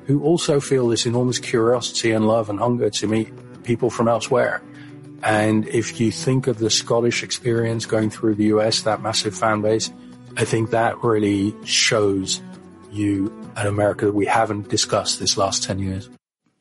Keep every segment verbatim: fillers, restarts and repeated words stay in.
who also feel this enormous curiosity and love and hunger to meet people from elsewhere. And if you think of the Scottish experience going through the U S, that massive fan base, I think that really shows you an America that we haven't discussed this last ten years.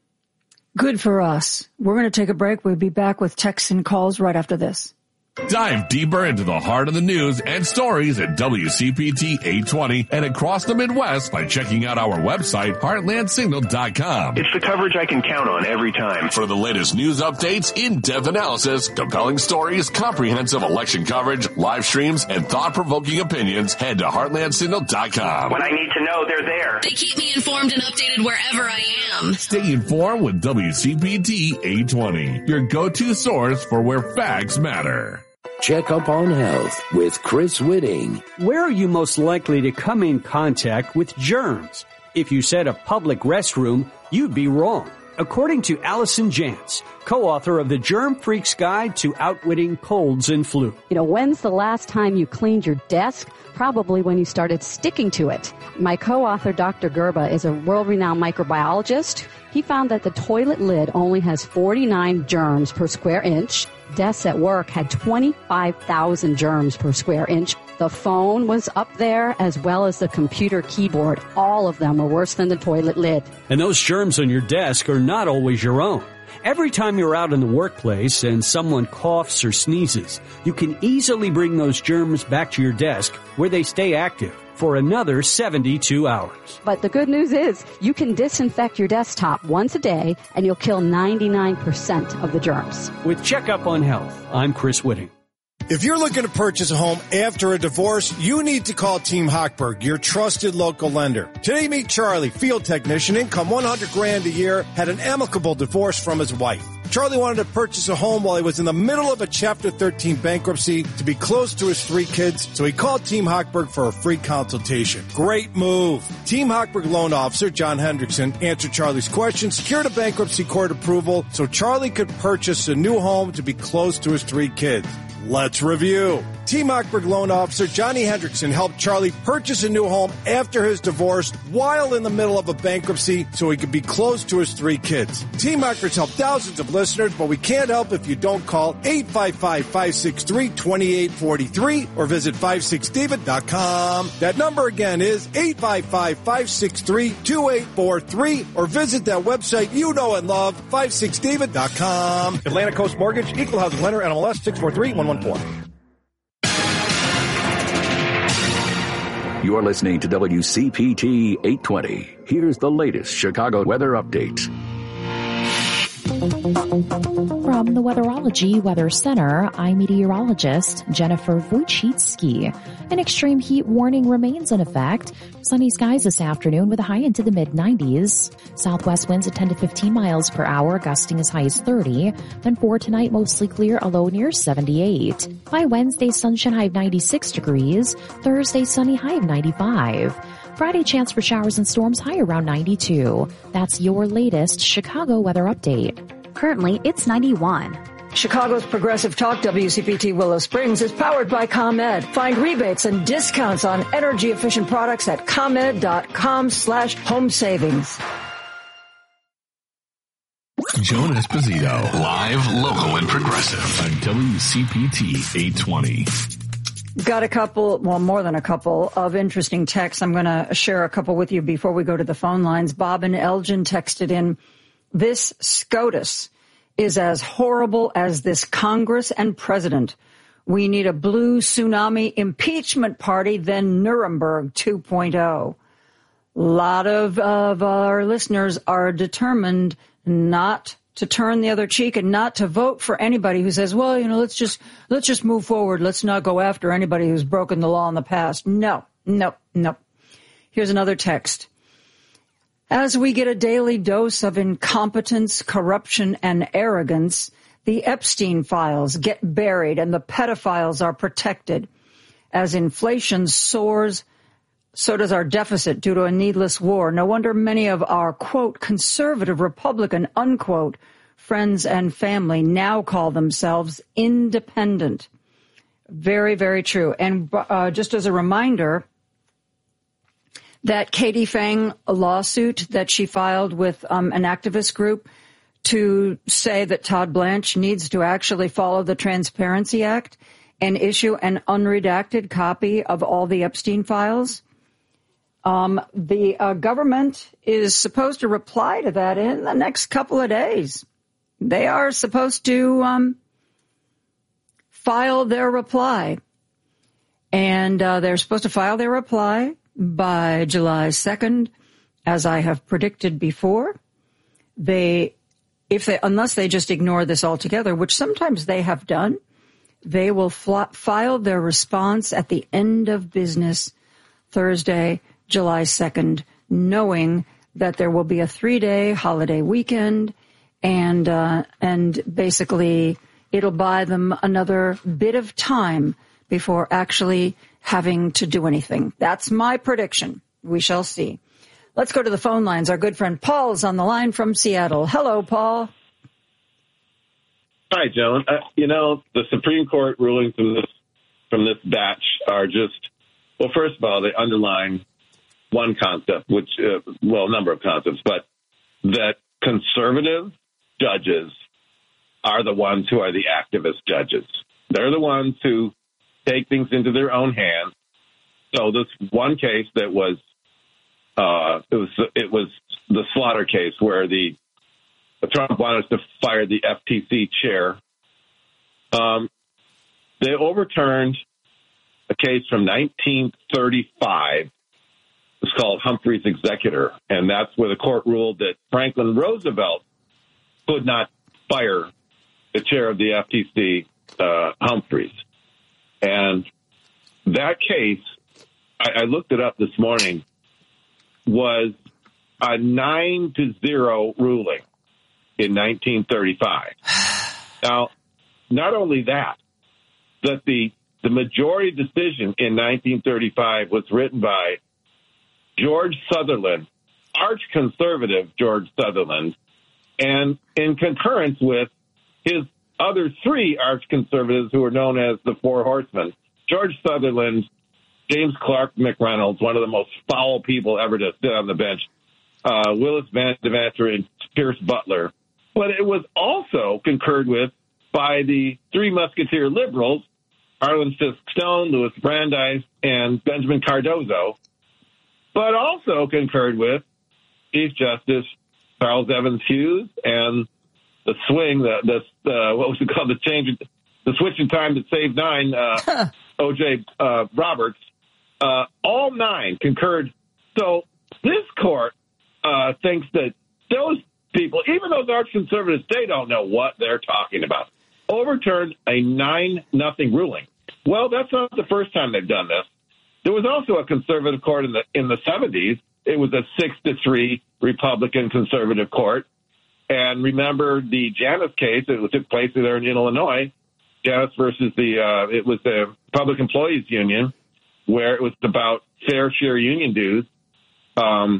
Good for us. We're going to take a break. We'll be back with texts and calls right after this. Dive deeper into the heart of the news and stories at W C P T eight twenty and across the Midwest by checking out our website, heartland signal dot com. It's the coverage I can count on every time. For the latest news updates, in-depth analysis, compelling stories, comprehensive election coverage, live streams, and thought-provoking opinions, head to heartland signal dot com. When I need to know, they're there. They keep me informed and updated wherever I am. Stay informed with W C P T eight twenty, your go-to source for where facts matter. Check Up on Health with Chris Whitting. Where are you most likely to come in contact with germs? If you said a public restroom, you'd be wrong. According to Allison Jantz, co-author of the Germ Freak's Guide to Outwitting Colds and Flu. You know, when's the last time you cleaned your desk? Probably when you started sticking to it. My co-author, Doctor Gerba, is a world-renowned microbiologist. He found that the toilet lid only has forty-nine germs per square inch. Desks at work had twenty-five thousand germs per square inch. The phone was up there, as well as the computer keyboard. All of them were worse than the toilet lid. And those germs on your desk are not always your own. Every time you're out in the workplace and someone coughs or sneezes, you can easily bring those germs back to your desk where they stay active for another seventy-two hours. But the good news is you can disinfect your desktop once a day and you'll kill ninety-nine percent of the germs. With Checkup on Health, I'm Chris Whitting. If you're looking to purchase a home after a divorce, you need to call Team Hochberg, your trusted local lender. Today, meet Charlie, field technician, income one hundred grand a year, had an amicable divorce from his wife. Charlie wanted to purchase a home while he was in the middle of a Chapter thirteen bankruptcy to be close to his three kids, so he called Team Hochberg for a free consultation. Great move. Team Hochberg loan officer John Hendrickson answered Charlie's questions, secured a bankruptcy court approval so Charlie could purchase a new home to be close to his three kids. Let's review. Team Hochberg loan officer Johnny Hendrickson helped Charlie purchase a new home after his divorce while in the middle of a bankruptcy so he could be close to his three kids. Team Hochberg's helped thousands of listeners, but we can't help if you don't call eight five five, five six three, two eight four three or visit five six david dot com. That number again is eight five five, five six three, two eight four three or visit that website you know and love, five six david dot com. Atlantic Coast Mortgage, Equal Housing Lender, N M L S six four three one one four. You're listening to W C P T eight twenty. Here's the latest Chicago weather update. From the Weatherology Weather Center, I'm meteorologist Jennifer Wojcicki. An extreme heat warning remains in effect. Sunny skies this afternoon with a high into the mid nineties. Southwest winds at ten to fifteen miles per hour, gusting as high as thirty. Then for tonight, mostly clear, a low near seventy-eight. By Wednesday, sunshine high of ninety-six degrees. Thursday, sunny high of ninety-five. Friday, chance for showers and storms, high around ninety-two. That's your latest Chicago weather update. Currently, it's ninety-one. Chicago's Progressive Talk W C P T Willow Springs is powered by ComEd. Find rebates and discounts on energy-efficient products at ComEd.com slash home savings. Joan Esposito, live, local, and progressive on W C P T eight twenty. Got a couple, well, more than a couple of interesting texts. I'm going to share a couple with you before we go to the phone lines. Bob and Elgin texted in, this SCOTUS is as horrible as this Congress and president. We need a blue tsunami impeachment party, then Nuremberg two point oh. A lot of, of our listeners are determined not to turn the other cheek and not to vote for anybody who says, well, you know, let's just, let's just move forward. Let's not go after anybody who's broken the law in the past. No, no, no. Here's another text. As we get a daily dose of incompetence, corruption, and arrogance, the Epstein files get buried and the pedophiles are protected. As inflation soars, so does our deficit due to a needless war. No wonder many of our, quote, conservative Republican, unquote, friends and family now call themselves independent. Very, very true. And uh, just as a reminder, that Katie Fang lawsuit that she filed with um, an activist group to say that Todd Blanche needs to actually follow the Transparency Act and issue an unredacted copy of all the Epstein files. Um, the uh, government is supposed to reply to that in the next couple of days. They are supposed to um, file their reply. And uh, they're supposed to file their reply by July second, as I have predicted before. They, if they, unless they just ignore this altogether, which sometimes they have done, they will fl- file their response at the end of business Thursday, July second, knowing that there will be a three-day holiday weekend, and uh, and basically it'll buy them another bit of time before actually having to do anything. That's my prediction. We shall see. Let's go to the phone lines. Our good friend Paul is on the line from Seattle. Hello, Paul. Hi, Joan. Uh, you know, the Supreme Court rulings from this from this batch are just, well, first of all, they underline one concept, which, uh, well, a number of concepts, but that conservative judges are the ones who are the activist judges. They're the ones who take things into their own hands. So this one case that was, uh, it was, it was the Slaughter case where the Trump wanted us to fire the F T C chair. Um, they overturned a case from nineteen thirty-five. It's called Humphrey's Executor, and that's where the court ruled that Franklin Roosevelt could not fire the chair of the F T C, uh, Humphreys. And that case, I, I looked it up this morning, was a nine to zero ruling in nineteen thirty-five. Now, not only that, that the the majority decision in nineteen thirty-five was written by George Sutherland, arch conservative George Sutherland, and in concurrence with his other three arch conservatives who are known as the Four Horsemen: George Sutherland, James Clark McReynolds, one of the most foul people ever to sit on the bench, uh, Willis Van Devanter, and Pierce Butler. But it was also concurred with by the three Musketeer liberals, Harlan Fiske Stone, Louis Brandeis, and Benjamin Cardozo, but also concurred with Chief Justice Charles Evans Hughes and the swing, the, the uh, what was it called, the change, the switch in time that saved nine, uh, O J Uh, Roberts. Uh, all nine concurred. So this court uh, thinks that those people, even those arch conservatives, they don't know what they're talking about, overturned a nine nothing ruling. Well, that's not the first time they've done this. There was also a conservative court in the in the seventies. It was a six to three Republican conservative court. And remember the Janus case? It took place there in Illinois. Janus versus the uh, it was the Public Employees Union, where it was about fair share union dues. Um,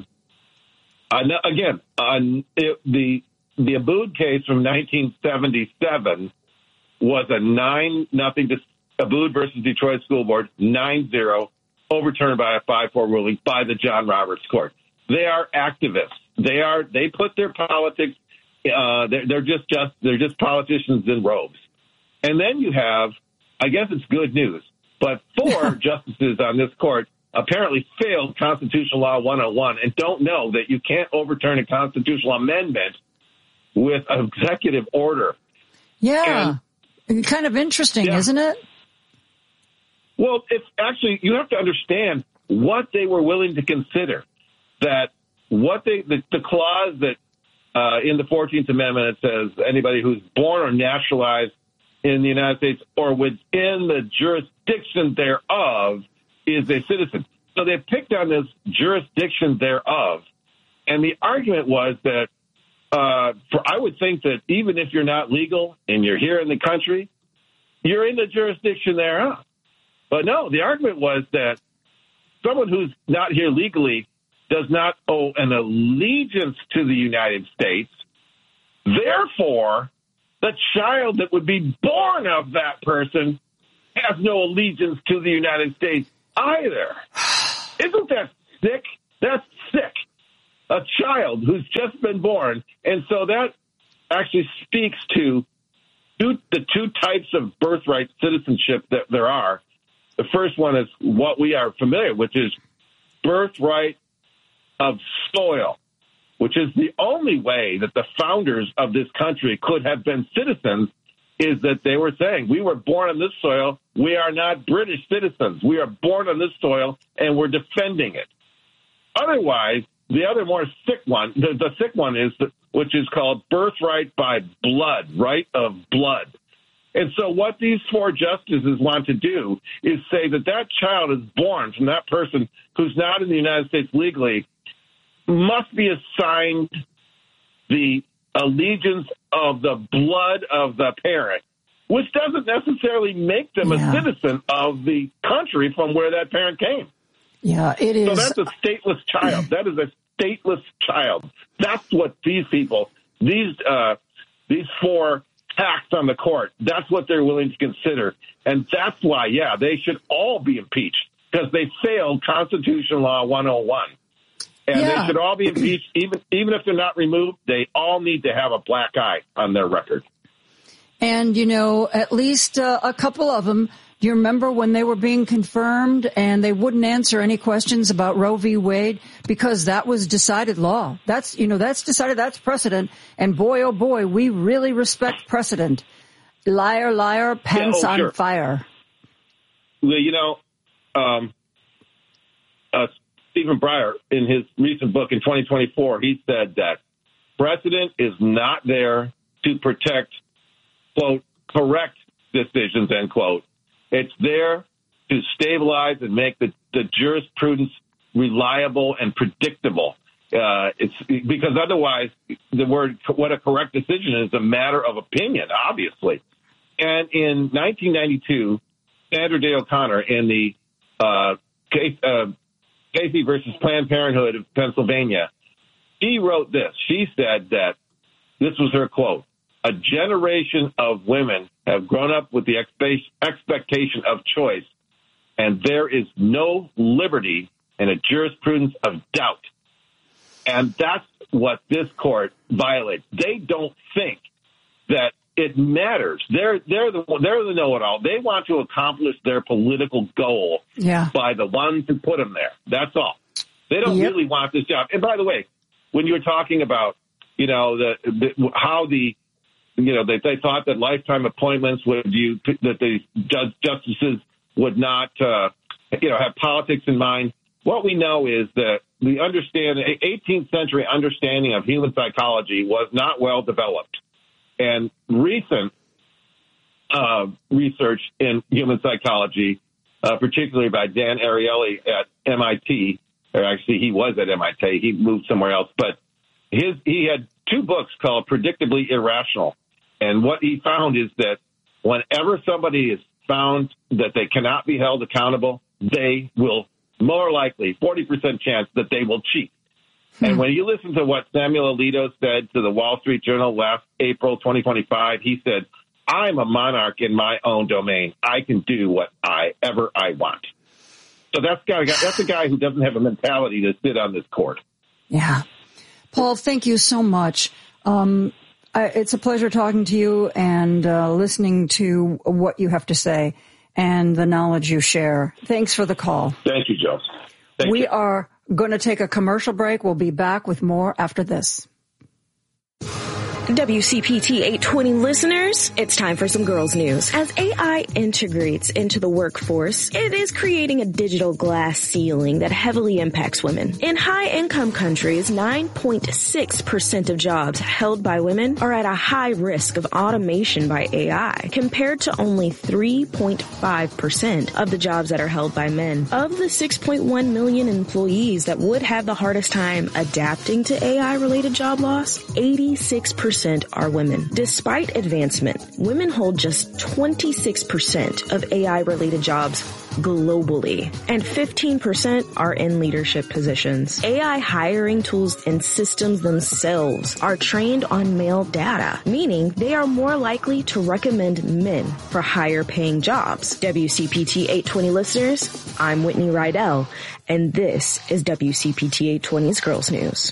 uh, again, uh, it, the the Abood case from nineteen seventy-seven was a nine nothing. Abood versus Detroit School Board, nine zero, overturned by a five four ruling by the John Roberts Court. They are activists. They are. They put their politics. Uh, they're, they're just just they're just politicians in robes. And then you have, I guess it's good news, but four justices on this court apparently failed Constitutional Law one oh one and don't know that you can't overturn a constitutional amendment with an executive order. Yeah. And, kind of interesting, yeah. Isn't it? Well, it's actually, you have to understand what they were willing to consider. That what they, the, the clause that uh, in the fourteenth Amendment, it says anybody who's born or naturalized in the United States or within the jurisdiction thereof is a citizen. So they picked on this jurisdiction thereof. And the argument was that uh, for, I would think that even if you're not legal and you're here in the country, you're in the jurisdiction thereof. But no, the argument was that someone who's not here legally does not owe an allegiance to the United States. Therefore, the child that would be born of that person has no allegiance to the United States either. Isn't that sick? That's sick. A child who's just been born. And so that actually speaks to two, the two types of birthright citizenship that there are. The first one is what we are familiar with, which is birthright of soil, which is the only way that the founders of this country could have been citizens, is that they were saying, we were born on this soil. We are not British citizens. We are born on this soil, and we're defending it. Otherwise, the other more sick one, the, the sick one is, the, which is called birthright by blood, right of blood. And so what these four justices want to do is say that that child is born from that person who's not in the United States legally must be assigned the allegiance of the blood of the parent, which doesn't necessarily make them yeah. a citizen of the country from where that parent came. Yeah, it is. So that's a stateless child. That is a stateless child. That's what these people, these uh, these four hacks on the court, that's what they're willing to consider. And that's why, yeah, they should all be impeached, because they failed Constitutional Law one oh one. And yeah. they should all be impeached, even even if they're not removed. They all need to have a black eye on their record. And, you know, at least uh, a couple of them, do you remember when they were being confirmed and they wouldn't answer any questions about Roe v. Wade because that was decided law? That's, you know, that's decided, that's precedent. And boy, oh boy, we really respect precedent. Liar, liar, pants yeah, oh, on sure. fire. Well, you know, um, uh, Stephen Breyer, in his recent book in twenty twenty-four, he said that precedent is not there to protect, quote, correct decisions, end quote. It's there to stabilize and make the, the jurisprudence reliable and predictable. Uh, it's because otherwise the word, what a correct decision is, a matter of opinion, obviously. And in nineteen ninety-two, Sandra Day O'Connor in the uh, case, uh, Casey versus Planned Parenthood of Pennsylvania, she wrote this. She said that, this was her quote, "A generation of women have grown up with the expectation of choice, and there is no liberty in a jurisprudence of doubt." And that's what this court violates. They don't think that it matters. They're they're the they're the know-it-all. They want to accomplish their political goal yeah. by the ones who put them there. That's all. They don't yep. really want this job. And by the way, when you were talking about, you know, the, the how the you know they they thought that lifetime appointments would you that the judge, justices would not uh, you know have politics in mind. What we know is that the understand eighteenth century understanding of human psychology was not well developed. And recent uh, research in human psychology, uh, particularly by Dan Ariely at M I T, or actually he was at M I T, he moved somewhere else, but his he had two books called Predictably Irrational. And what he found is that whenever somebody is found that they cannot be held accountable, they will more likely, forty percent chance that they will cheat. And when you listen to what Samuel Alito said to the Wall Street Journal last April twenty twenty-five, he said, "I'm a monarch in my own domain. I can do what I ever I want." So that's got that's a guy who doesn't have a mentality to sit on this court. Yeah. Paul, thank you so much. Um, I, it's a pleasure talking to you and uh, listening to what you have to say and the knowledge you share. Thanks for the call. Thank you, Joe. Thank we you. are going to take a commercial break. We'll be back with more after this. W C P T eight twenty listeners, it's time for some girls news. As A I integrates into the workforce, it is creating a digital glass ceiling that heavily impacts women. In high-income countries, nine point six percent of jobs held by women are at a high risk of automation by A I, compared to only three point five percent of the jobs that are held by men. Of the six point one million employees that would have the hardest time adapting to A I-related job loss, eighty-six percent are women. Despite advancement, women hold just twenty-six percent of A I-related jobs globally, and fifteen percent are in leadership positions. A I hiring tools and systems themselves are trained on male data, meaning they are more likely to recommend men for higher paying jobs. W C P T eight twenty listeners, I'm Whitney Rydell, and this is W C P T eight twenty's Girls News.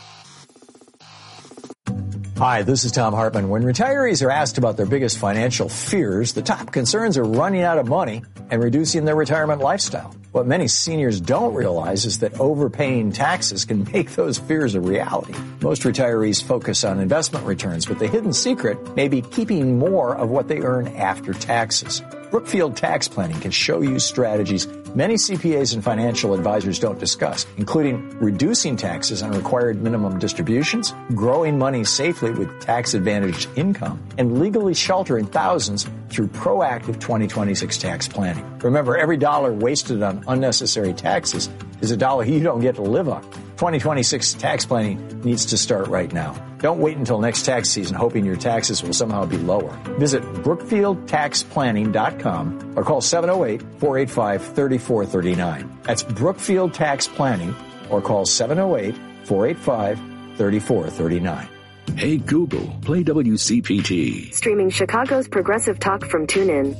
Hi, this is Tom Hartman. When retirees are asked about their biggest financial fears, the top concerns are running out of money and reducing their retirement lifestyle. What many seniors don't realize is that overpaying taxes can make those fears a reality. Most retirees focus on investment returns, but the hidden secret may be keeping more of what they earn after taxes. Brookfield Tax Planning can show you strategies many C P As and financial advisors don't discuss, including reducing taxes on required minimum distributions, growing money safely with tax-advantaged income, and legally sheltering thousands through proactive twenty twenty-six tax planning. Remember, every dollar wasted on unnecessary taxes is a dollar you don't get to live on. twenty twenty-six tax planning needs to start right now. Don't wait until next tax season hoping your taxes will somehow be lower. Visit brookfield tax planning dot com or call seven oh eight, four eight five, three four three nine. That's Brookfield Tax Planning or call seven oh eight, four eight five, three four three nine. Hey Google, play W C P T. Streaming Chicago's progressive talk from TuneIn.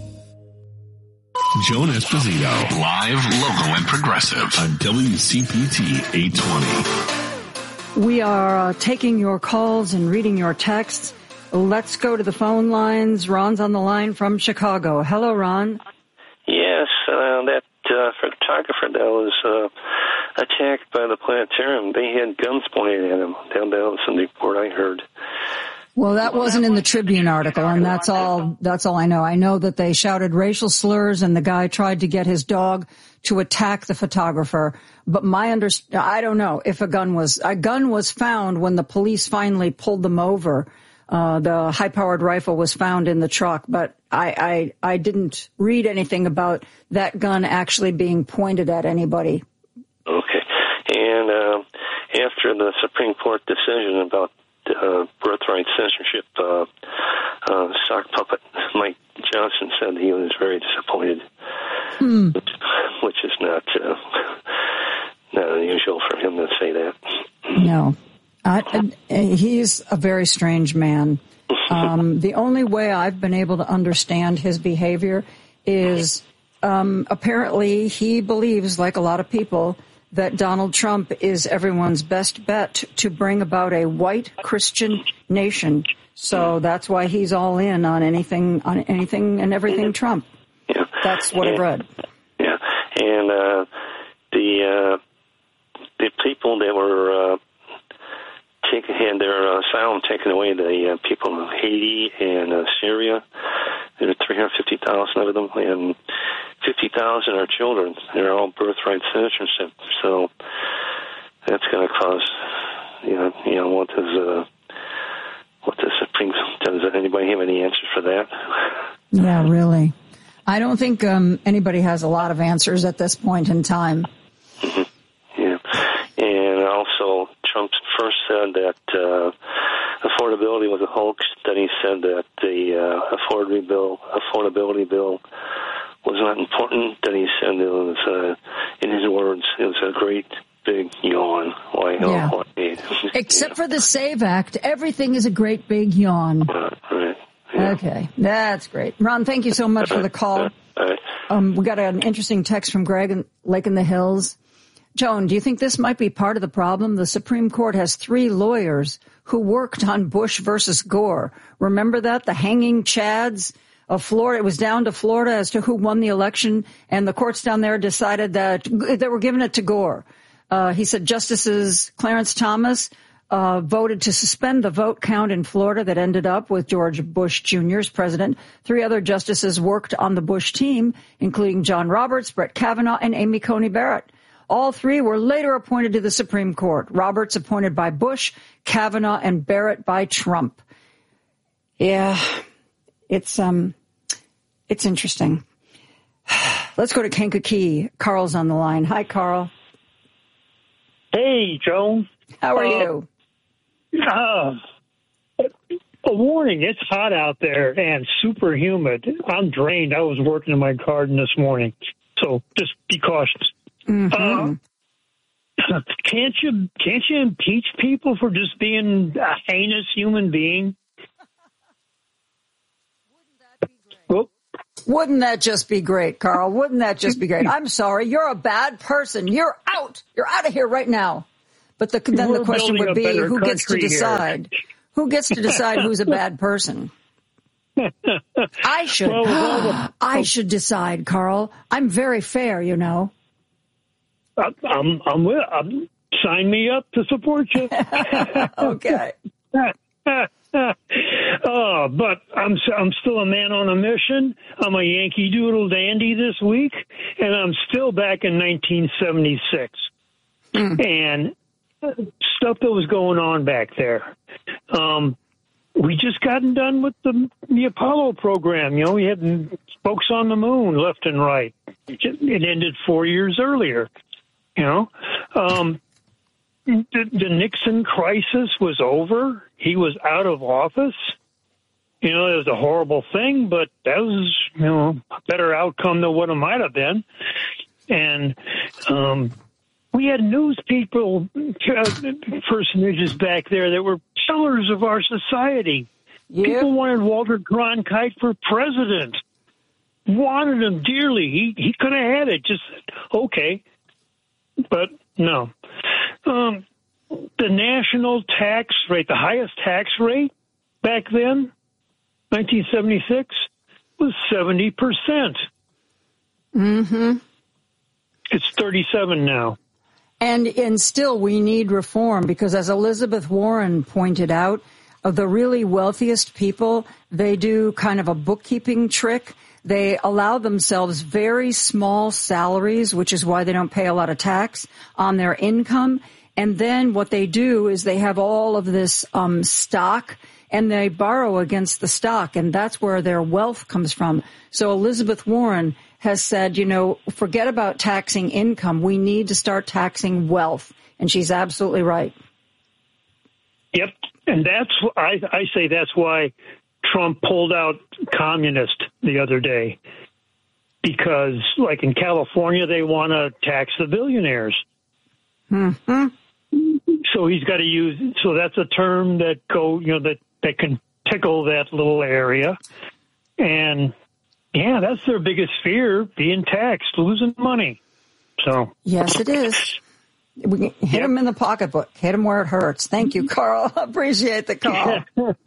Joan Esposito, live, local, and progressive on W C P T eight twenty. We are uh, taking your calls and reading your texts. Let's go to the phone lines. Ron's on the line from Chicago. Hello, Ron. Yes, uh, that uh, photographer that was uh, attacked by the planetarium, they had guns pointed at him. That was the report I heard. Well, that wasn't in the Tribune article, and that's all, that's all I know. I know that they shouted racial slurs and the guy tried to get his dog to attack the photographer. But my under, I don't know if a gun was, a gun was found when the police finally pulled them over. Uh, the high-powered rifle was found in the truck, but I, I, I didn't read anything about that gun actually being pointed at anybody. Okay. And, uh, after the Supreme Court decision about Uh, birthright censorship, uh, uh, sock puppet Mike Johnson said he was very disappointed, mm. which, which is not uh, not unusual for him to say that. No, I, I, he's a very strange man. Um, the only way I've been able to understand his behavior is um, apparently he believes, like a lot of people, that Donald Trump is everyone's best bet to bring about a white Christian nation. So that's why he's all in on anything, on anything and everything Trump. Yeah. That's what and, I've read. Yeah. And, uh, the, uh, the people that were, uh, taking, had their uh, asylum taken away, the uh, people of Haiti and uh, Syria, there are three hundred fifty thousand of them, and fifty thousand are children. They're all birthright citizenship. So that's going to cause, you know, you know, what does, uh, what does Supreme, does anybody have any answers for that? Yeah, really. I don't think um, anybody has a lot of answers at this point in time. Mm-hmm. Yeah. And also, Trump first said that uh, affordability was a hoax. Then he said that the uh, affordability bill, affordability bill was not important. Then he said it was, uh, in his words, it was a great big yawn. Why? Yeah. Why? Except for the SAVE Act, everything is a great big yawn. Uh, right. Yeah. Okay, that's great. Ron, thank you so much for the call. Right. Um, we got an interesting text from Greg in Lake in the Hills. Joan, do you think this might be part of the problem? The Supreme Court has three lawyers who worked on Bush versus Gore. Remember that? The hanging chads of Florida. It was down to Florida as to who won the election, and the courts down there decided that they were giving it to Gore. Uh, he said Justices Clarence Thomas uh, voted to suspend the vote count in Florida that ended up with George Bush Junior as president. Three other justices worked on the Bush team, including John Roberts, Brett Kavanaugh, and Amy Coney Barrett. All three were later appointed to the Supreme Court. Roberts appointed by Bush, Kavanaugh, and Barrett by Trump. Yeah, it's um, it's interesting. Let's go to Kankakee. Carl's on the line. Hi, Carl. Hey, Joan. How are uh, you? Uh, a warning, it's hot out there and super humid. I'm drained. I was working in my garden this morning. So just be cautious. Mm-hmm. Uh, can't you can't you impeach people for just being a heinous human being? Wouldn't that just be great, Carl? Wouldn't that just be great? I'm sorry, you're a bad person. You're out. You're out of here right now. But the, then We're the question would be, who gets to decide? Here. Who gets to decide who's a bad person? I should. Well, the, I should decide, Carl. I'm very fair, you know. I'm. I'm. With, I'm sign me up to support you. Okay. Oh, but I'm I'm still a man on a mission. I'm a Yankee Doodle dandy this week, and I'm still back in nineteen seventy-six. Mm. And stuff that was going on back there. Um, we just gotten done with the the Apollo program. You know, we had folks on the moon left and right. It ended four years earlier. You know, um, the, the Nixon crisis was over. He was out of office. You know, it was a horrible thing, but that was, you know, a better outcome than what it might have been. And um, we had news people, uh, personages back there that were pillars of our society. Yep. People wanted Walter Cronkite for president. Wanted him dearly. He he could have had it. Just, okay. But no. Um, the national tax rate, the highest tax rate back then, nineteen seventy-six, was seventy percent. Mm-hmm. It's thirty-seven now. And and still we need reform because, as Elizabeth Warren pointed out, of the really wealthiest people, they do kind of a bookkeeping trick. They allow themselves very small salaries, which is why they don't pay a lot of tax on their income. And then what they do is they have all of this um, stock, and they borrow against the stock, and that's where their wealth comes from. So Elizabeth Warren has said, you know, forget about taxing income. We need to start taxing wealth. And she's absolutely right. Yep. And that's, I, I say that's why Trump pulled out communist the other day. Because, like in California, they want to tax the billionaires. Mm-hmm. So he's got to use, so that's a term that go, you know, that, that can tickle that little area. And yeah, that's their biggest fear, being taxed, losing money. So yes, it is. We can hit yep. them in the pocketbook, hit them where it hurts. Thank you, Carl. Appreciate the call.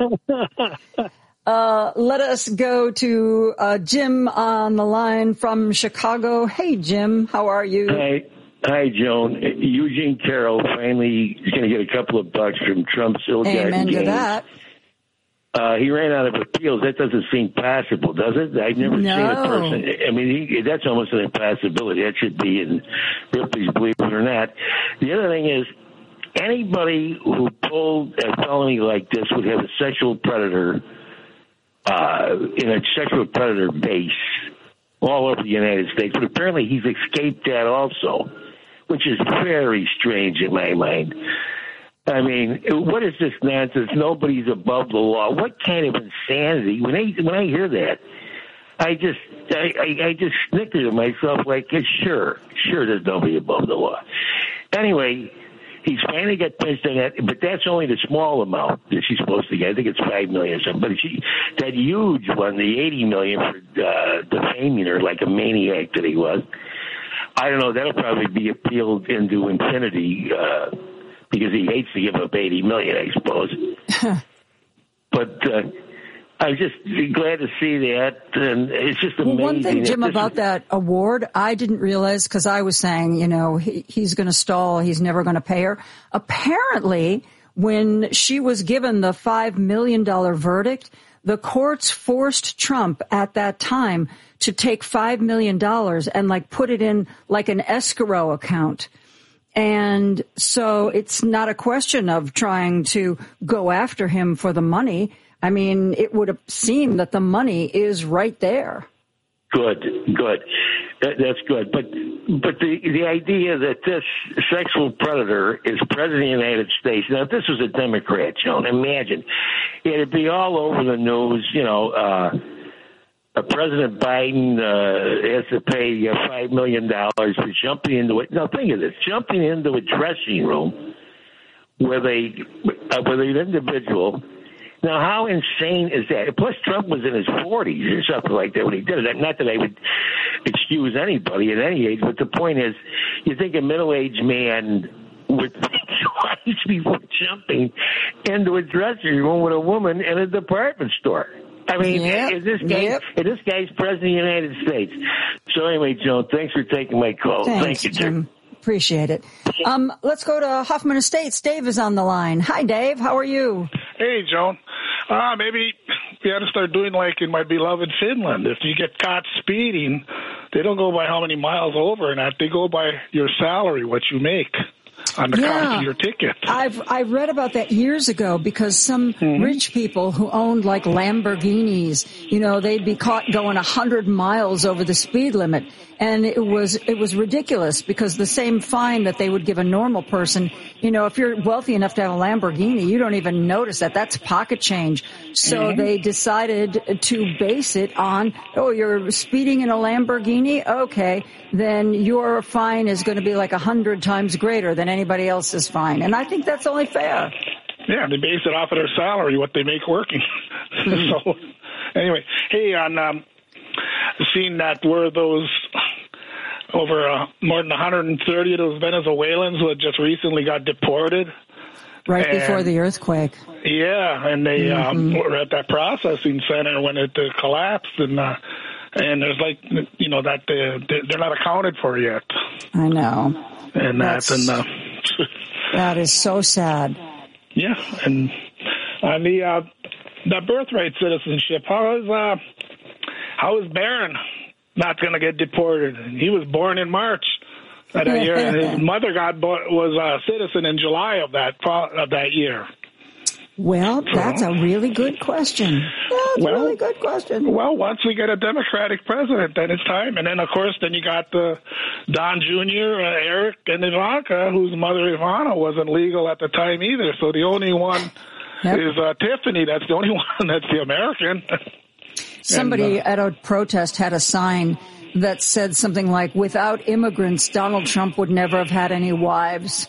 uh, let us go to uh, Jim on the line from Chicago. Hey, Jim, how are you? Hi. Hi, Joan. Eugene Carroll finally is going to get a couple of bucks from Trump's ill-gotten Amen gains. to that. Uh, he ran out of appeals. That doesn't seem possible, does it? I've never no. seen a person. I mean, he, that's almost an impossibility. That should be in Ripley's Believe It or Not. The other thing is, anybody who pulled a felony like this would have a sexual predator uh, in a sexual predator base all over the United States. But apparently he's escaped that also, which is very strange in my mind. I mean, what is this nonsense? Nobody's above the law. What kind of insanity? When I when I hear that, I just I, I, I just snicker to myself like, sure, sure, there's nobody above the law. Anyway, he's finally got punched on that, but that's only the small amount that she's supposed to get. I think it's five million or something. But she, that huge one, the eighty million for uh, defaming her like a maniac that he was. I don't know. That'll probably be appealed into infinity. Uh, Because he hates to give up eighty million, I suppose. But uh, I'm just glad to see that, and it's just amazing. Well, one thing, Jim, that about is... that award, I didn't realize because I was saying, you know, he, he's going to stall, he's never going to pay her. Apparently, when she was given the five million dollars verdict, the courts forced Trump at that time to take five million dollars and like put it in like an escrow account. And so it's not a question of trying to go after him for the money. I mean, it would have seemed that the money is right there. Good, good. That, that's good. But but the the idea that this sexual predator is president of the United States. Now, if this was a Democrat, Joan, imagine. It'd be all over the news, you know, uh, uh, President Biden uh, has to pay uh, five million dollars for jumping into it. Now, think of this: jumping into a dressing room with a uh, with an individual. Now, how insane is that? Plus, Trump was in his forties or something like that when he did it. Not that I would excuse anybody at any age, but the point is, you think a middle-aged man would think twice before jumping into a dressing room with a woman in a department store. I mean, yep, is this guy? Yep. Is this guy's president of the United States? So anyway, Joan, thanks for taking my call. Thanks, Thank you, Jim. Appreciate it. Um, let's go to Hoffman Estates. Dave is on the line. Hi, Dave. How are you? Hey, Joan. Uh, maybe we ought to start doing like in my beloved Finland. If you get caught speeding, they don't go by how many miles over and that. They go by your salary, what you make on the yeah. cost of your ticket. I've I read about that years ago because some mm-hmm. rich people who owned like Lamborghinis, you know, they'd be caught going a hundred miles over the speed limit. And it was, it was ridiculous because the same fine that they would give a normal person, you know, if you're wealthy enough to have a Lamborghini, you don't even notice that. That's pocket change. So mm-hmm. they decided to base it on, oh, you're speeding in a Lamborghini? Okay. Then your fine is going to be like a hundred times greater than anybody else's fine. And I think that's only fair. Yeah, they base it off of their salary, what they make working. Mm-hmm. So anyway, hey, on, um, seeing that were those over uh, more than one hundred thirty of those Venezuelans who had just recently got deported. Right and, before the earthquake. Yeah, and they mm-hmm. um, were at that processing center when it uh, collapsed. And uh, and there's like, you know, that they, they're not accounted for yet. I know. And That's, that, and, uh, that is so sad. Yeah, and on the, uh, the birthright citizenship, how is... Uh, How is Barron not going to get deported? He was born in March of that year, and his mother got was a citizen in July of that of that year. Well, that's a really good question. That's well, a really good question. Well, once we get a Democratic president, then it's time. And then, of course, then you got the Don Junior, uh, Eric, and Ivanka, whose mother Ivana wasn't legal at the time either. So the only one yep. is uh, Tiffany. That's the only one that's the American. Somebody and, uh, at a protest had a sign that said something like, without immigrants, Donald Trump would never have had any wives.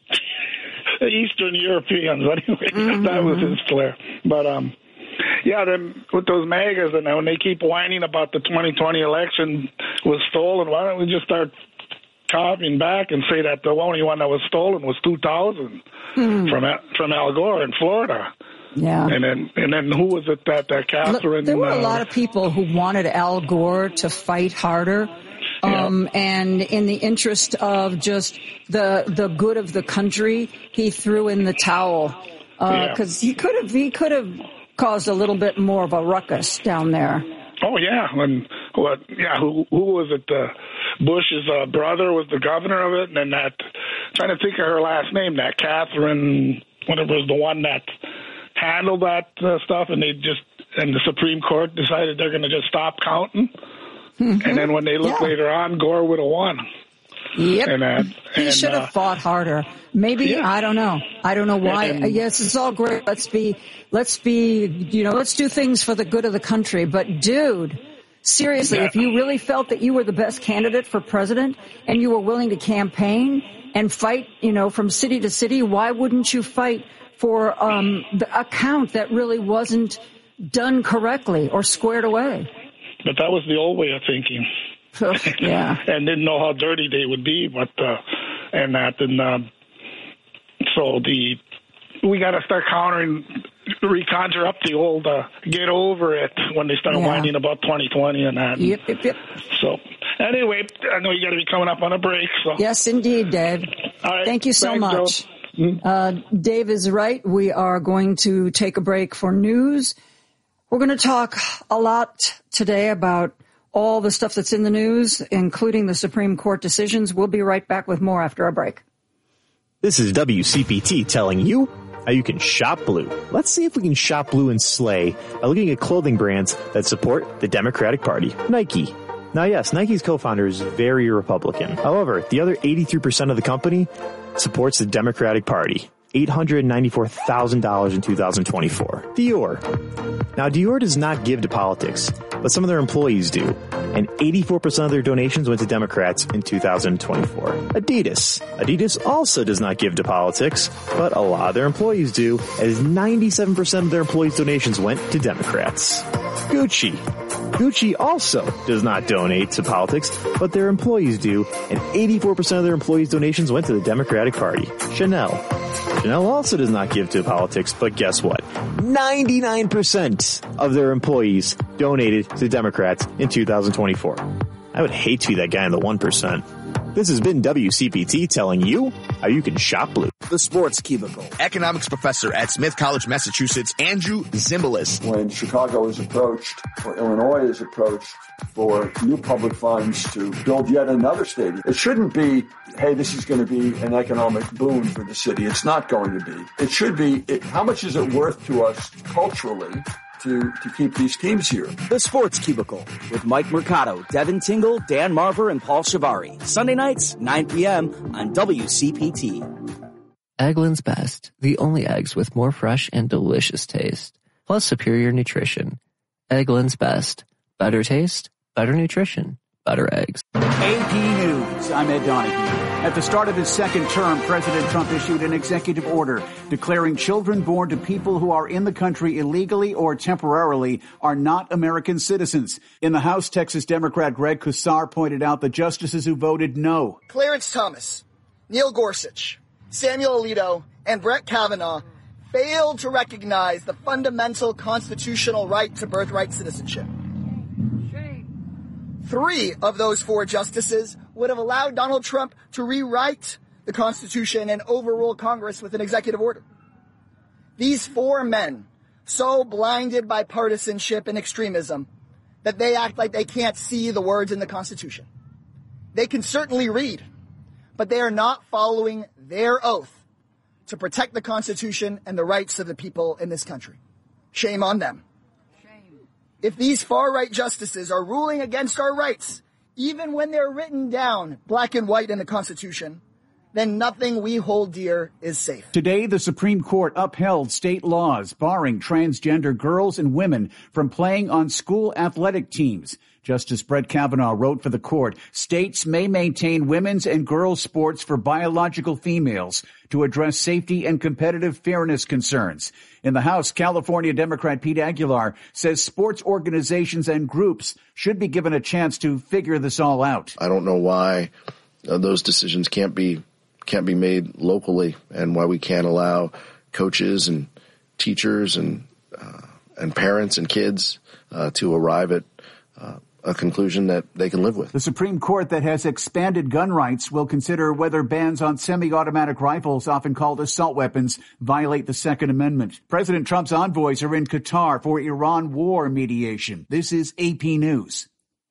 Eastern Europeans, anyway. Mm-hmm. That was his flair. But, um, yeah, then with those MAGAs, and when they keep whining about the twenty twenty election was stolen, why don't we just start copying back and say that the only one that was stolen was two thousand mm-hmm. from from Al Gore in Florida? Yeah. And then, and then who was it that, that Catherine... Look, there were uh, a lot of people who wanted Al Gore to fight harder. Um, yeah. And in the interest of just the, the good of the country, he threw in the towel. Uh, cause he could have, he could have caused a little bit more of a ruckus down there. Oh, yeah. And what, yeah, who, who was it? Uh, Bush's uh, brother was the governor of it. And then that, trying to think of her last name, that Catherine, whatever was the one that handled that uh, stuff, and they just, and the Supreme Court decided they're going to just stop counting. Mm-hmm. And then when they look yeah. later on, Gore would have won. Yep. And, uh, he and, should have uh, fought harder. Maybe, yeah. I don't know. I don't know why. And, and, yes, it's all great. Let's be, let's be, you know, let's do things for the good of the country. But dude, seriously, yeah. if you really felt that you were the best candidate for president and you were willing to campaign and fight, you know, from city to city, why wouldn't you fight for um, the account that really wasn't done correctly or squared away? But that was the old way of thinking. Yeah. And didn't know how dirty they would be, but, uh, and that, and, uh, so the, we got to start countering, reconjure up the old, uh, get over it when they start yeah. whining about twenty twenty and that. Yep, yep, yep. So, anyway, I know you got to be coming up on a break, so. Yes, indeed, Dave. All right. Thank you so Thanks, much. Joe. Mm-hmm. Uh, Dave is right. We are going to take a break for news. We're going to talk a lot today about all the stuff that's in the news, including the Supreme Court decisions. We'll be right back with more after a break. This is W C P T telling you how you can shop blue. Let's see if we can shop blue and slay by looking at clothing brands that support the Democratic Party. Nike. Now, yes, Nike's co-founder is very Republican. However, the other eighty-three percent of the company supports the Democratic Party. eight hundred ninety-four thousand dollars in two thousand twenty-four. Dior. Now, Dior does not give to politics, but some of their employees do, and eighty-four percent of their donations went to Democrats in two thousand twenty-four. Adidas. Adidas also does not give to politics, but a lot of their employees do, as ninety-seven percent of their employees' donations went to Democrats. Gucci. Gucci also does not donate to politics, but their employees do, and eighty-four percent of their employees' donations went to the Democratic Party. Chanel. Chanel also does not give to politics, but guess what? ninety-nine percent of their employees donated to Democrats in two thousand twenty-four. I would hate to be that guy in the one percent. This has been W C P T telling you how you can shop blue. The Sports Cubicle. Economics professor at Smith College, Massachusetts, Andrew Zimbalist. When Chicago is approached, or Illinois is approached for new public funds to build yet another stadium, it shouldn't be, hey, this is going to be an economic boon for the city. It's not going to be. It should be, it, how much is it worth to us culturally to, to keep these teams here? The Sports Cubicle with Mike Mercado, Devin Tingle, Dan Marver, and Paul Shivari. Sunday nights, nine p.m. on W C P T. Eggland's Best, the only eggs with more fresh and delicious taste, plus superior nutrition. Eggland's Best. Better taste, better nutrition, better eggs. A P News, I'm Ed Donahue. At the start of his second term, President Trump issued an executive order declaring children born to people who are in the country illegally or temporarily are not American citizens. In the House, Texas Democrat Greg Kussar pointed out the justices who voted no. Clarence Thomas, Neil Gorsuch, Samuel Alito, and Brett Kavanaugh failed to recognize the fundamental constitutional right to birthright citizenship. Three of those four justices would have allowed Donald Trump to rewrite the Constitution and overrule Congress with an executive order. These four men, so blinded by partisanship and extremism, that they act like they can't see the words in the Constitution. They can certainly read, but they are not following their oath to protect the Constitution and the rights of the people in this country. Shame on them. Shame. If these far-right justices are ruling against our rights, even when they're written down black and white in the Constitution, then nothing we hold dear is safe. Today, the Supreme Court upheld state laws barring transgender girls and women from playing on school athletic teams. Justice Brett Kavanaugh wrote for the court, states may maintain women's and girls' sports for biological females to address safety and competitive fairness concerns. In the House, California Democrat Pete Aguilar says sports organizations and groups should be given a chance to figure this all out. I don't know why uh, those decisions can't be can't be made locally, and why we can't allow coaches and teachers and uh, and parents and kids uh, to arrive at uh, a conclusion that they can live with. The Supreme Court that has expanded gun rights will consider whether bans on semi-automatic rifles, often called assault weapons, violate the Second Amendment. President Trump's envoys are in Qatar for Iran war mediation. This is A P News.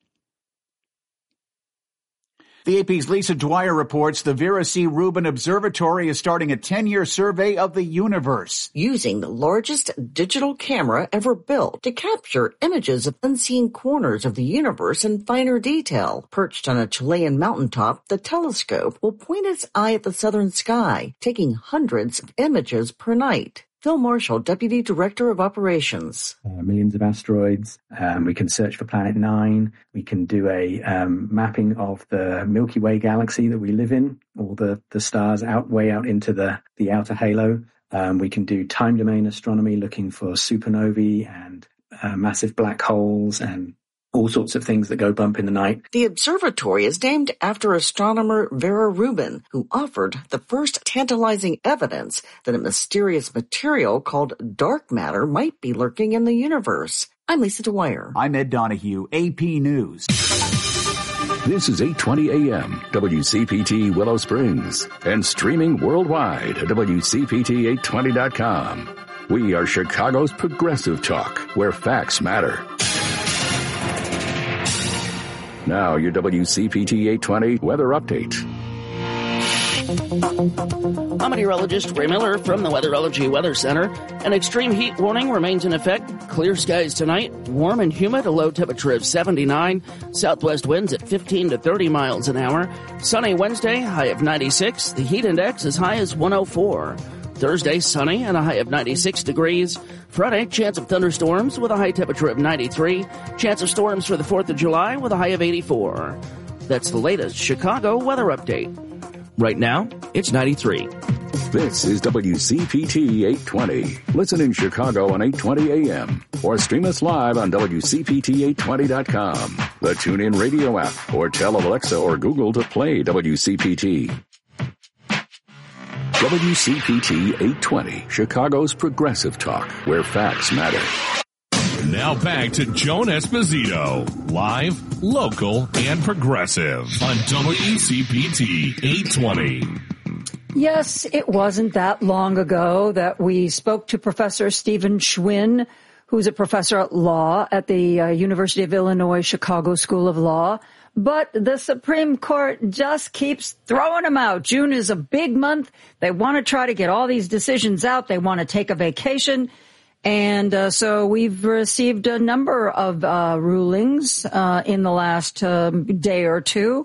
The A P's Lisa Dwyer reports the Vera C. Rubin Observatory is starting a ten-year survey of the universe. Using the largest digital camera ever built to capture images of unseen corners of the universe in finer detail. Perched on a Chilean mountaintop, the telescope will point its eye at the southern sky, taking hundreds of images per night. Phil Marshall, Deputy Director of Operations. Uh, millions of asteroids. Um, we can search for Planet Nine. We can do a um, mapping of the Milky Way galaxy that we live in, all the, the stars out way out into the, the outer halo. Um, we can do time domain astronomy, looking for supernovae and uh, massive black holes and all sorts of things that go bump in the night. The observatory is named after astronomer Vera Rubin, who offered the first tantalizing evidence that a mysterious material called dark matter might be lurking in the universe. I'm Lisa Dwyer. I'm Ed Donahue, A P News. This is eight twenty A M, W C P T Willow Springs, and streaming worldwide at W C P T eight twenty dot com. We are Chicago's progressive talk, where facts matter. Now, your W C P T eight twenty weather update. I'm meteorologist Ray Miller from the Weatherology Weather Center. An extreme heat warning remains in effect. Clear skies tonight, warm and humid, a low temperature of seventy-nine. Southwest winds at fifteen to thirty miles an hour. Sunny Wednesday, high of ninety-six. The heat index as high as one oh four. Thursday, sunny and a high of ninety-six degrees. Friday, chance of thunderstorms with a high temperature of ninety-three. Chance of storms for the fourth of July with a high of eighty-four. That's the latest Chicago weather update. Right now, it's ninety-three. This is W C P T eight twenty. Listen in Chicago on eight twenty A M or stream us live on W C P T eight twenty dot com, the TuneIn Radio app, or tell Alexa or Google to play W C P T. W C P T eight twenty, Chicago's progressive talk, where facts matter. Now back to Joan Esposito, live, local, and progressive on W C P T eight twenty. Yes, it wasn't that long ago that we spoke to Professor Stephen Schwinn, who's a professor at law at the uh, University of Illinois Chicago School of Law. But the Supreme Court just keeps throwing them out. June is a big month. They want to try to get all these decisions out. They want to take a vacation. And uh, so we've received a number of uh, rulings uh, in the last uh, day or two.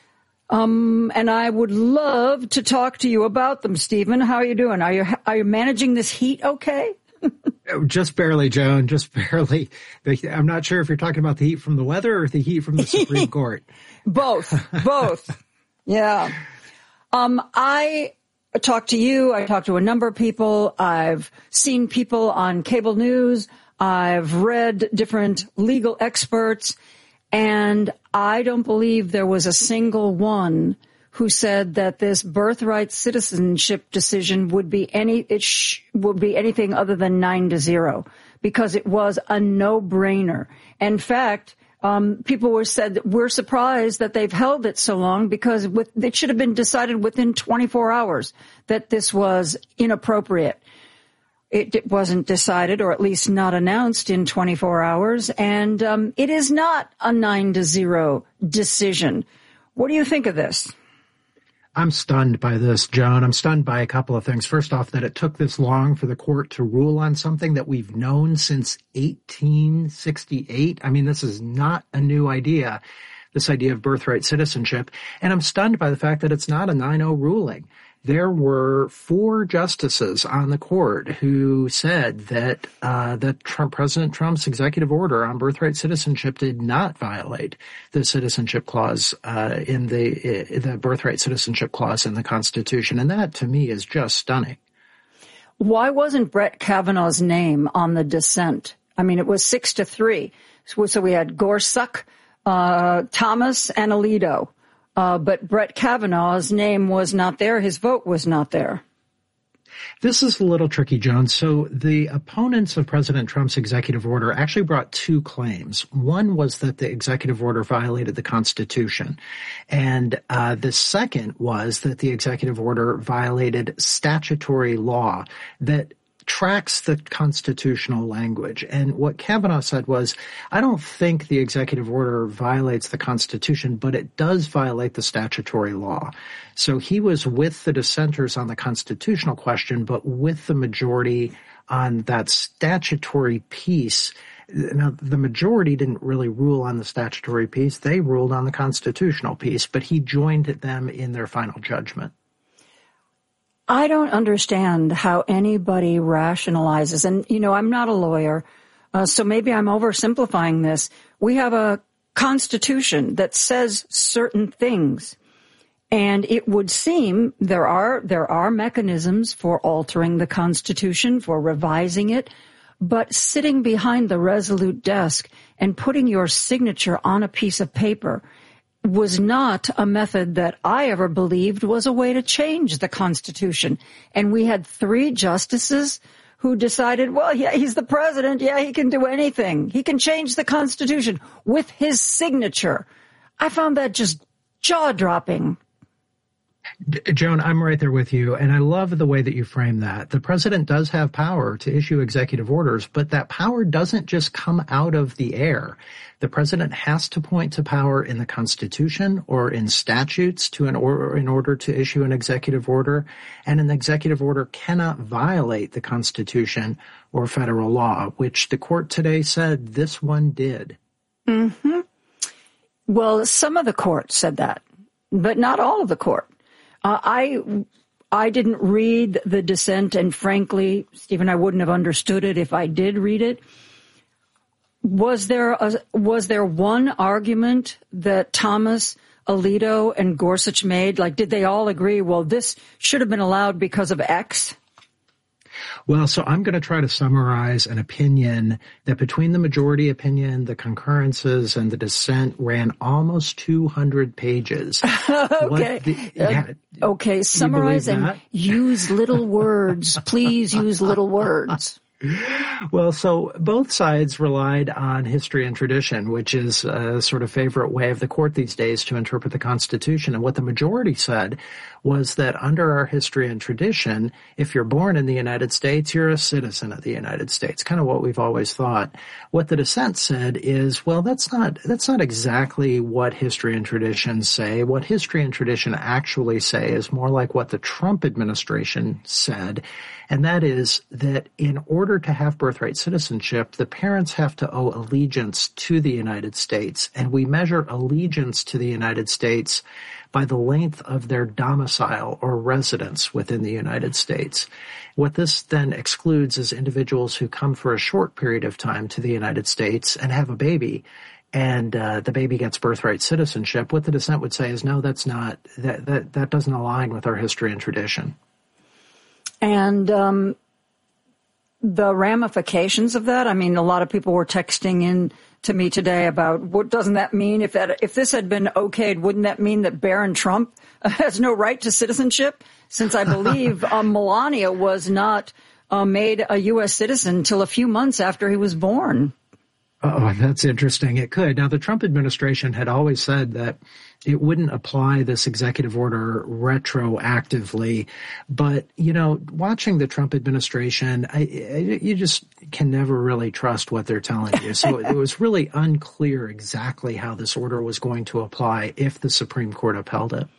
Um, and I would love to talk to you about them, Stephen. How are you doing? Are you are you managing this heat okay? Just barely, Joan, just barely. I'm not sure if you're talking about the heat from the weather or the heat from the Supreme Court. Both, both. Yeah. Um, I talked to you. I talked to a number of people. I've seen people on cable news. I've read different legal experts. And I don't believe there was a single one who said that this birthright citizenship decision would be any it sh- would be anything other than nine to zero, because it was a no-brainer. In fact, um, people were said that we're surprised that they've held it so long, because with, it should have been decided within twenty-four hours that this was inappropriate. It, it wasn't decided, or at least not announced, in twenty-four hours, and um, it is not a nine to zero decision. What do you think of this? I'm stunned by this, Joan. I'm stunned by a couple of things. First off, that it took this long for the court to rule on something that we've known since eighteen sixty-eight. I mean, this is not a new idea, this idea of birthright citizenship. And I'm stunned by the fact that it's not a nine oh ruling. There were four justices on the court who said that uh that Trump, President Trump's executive order on birthright citizenship did not violate the citizenship clause uh in the uh, the birthright citizenship clause in the Constitution, and that to me is just stunning. Why wasn't Brett Kavanaugh's name on the dissent? I mean, it was six to three, so, so we had Gorsuch, uh Thomas, and Alito. Uh, but Brett Kavanaugh's name was not there. His vote was not there. This is a little tricky, Joan. So the opponents of President Trump's executive order actually brought two claims. One was that the executive order violated the Constitution. And uh, the second was that the executive order violated statutory law that tracks the constitutional language. And what Kavanaugh said was, I don't think the executive order violates the Constitution, but it does violate the statutory law. So he was with the dissenters on the constitutional question, but with the majority on that statutory piece. Now, the majority didn't really rule on the statutory piece. They ruled on the constitutional piece, but he joined them in their final judgment. I don't understand how anybody rationalizes, and, you know, I'm not a lawyer, uh, so maybe I'm oversimplifying this. We have a constitution that says certain things, and it would seem there are there are mechanisms for altering the Constitution, for revising it, but sitting behind the resolute desk and putting your signature on a piece of paper was not a method that I ever believed was a way to change the Constitution. And we had three justices who decided, well, yeah, he's the president. Yeah, he can do anything. He can change the Constitution with his signature. I found that just jaw-dropping. Joan, I'm right there with you, and I love the way that you frame that. The president does have power to issue executive orders, but that power doesn't just come out of the air. The president has to point to power in the Constitution or in statutes to an or, in order to issue an executive order, and an executive order cannot violate the Constitution or federal law, which the court today said this one did. Mm-hmm. Well, some of the court said that, but not all of the court. Uh, I I didn't read the dissent, and frankly, Stephen, I wouldn't have understood it if I did read it. Was there a, was there one argument that Thomas, Alito, and Gorsuch made? Like, did they all agree, well, this should have been allowed because of X? Well, so I'm going to try to summarize an opinion that between the majority opinion, the concurrences, and the dissent ran almost two hundred pages. Okay. The, yeah, uh, okay, summarize and that? use little words. Please use little words. Well, so both sides relied on history and tradition, which is a sort of favorite way of the court these days to interpret the Constitution. And what the majority said was that under our history and tradition, if you're born in the United States, you're a citizen of the United States, kind of what we've always thought. What the dissent said is, well, that's not, that's not exactly what history and tradition say. What history and tradition actually say is more like what the Trump administration said. And that is that in order to have birthright citizenship, the parents have to owe allegiance to the United States. And we measure allegiance to the United States by the length of their domicile or residence within the United States. What this then excludes is individuals who come for a short period of time to the United States and have a baby, and uh, the baby gets birthright citizenship. What the dissent would say is, no, that's not, that, that, that doesn't align with our history and tradition. And um, the ramifications of that, I mean, a lot of people were texting in to me today about what doesn't that mean? If that if this had been okayed, wouldn't that mean that Barron Trump has no right to citizenship? Since I believe um, Melania was not uh, made a U S citizen until a few months after he was born. Oh, that's interesting. It could. Now, the Trump administration had always said that it wouldn't apply this executive order retroactively. But, you know, watching the Trump administration, I, I, you just can never really trust what they're telling you. So it was really unclear exactly how this order was going to apply if the Supreme Court upheld it.